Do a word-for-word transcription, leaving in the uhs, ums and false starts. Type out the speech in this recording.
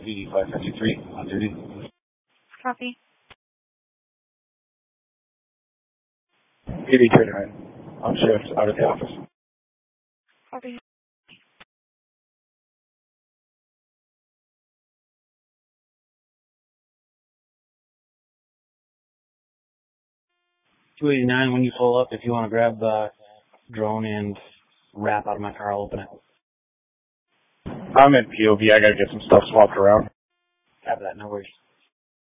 V five fifty-three on duty. Copy. eighty twenty-nine on shift out of the office. Copy. two eighty-nine, when you pull up, if you want to grab the drone and wrap out of my car, I'll open it. I'm in P O V. I got to get some stuff swapped around. Have that, no worries.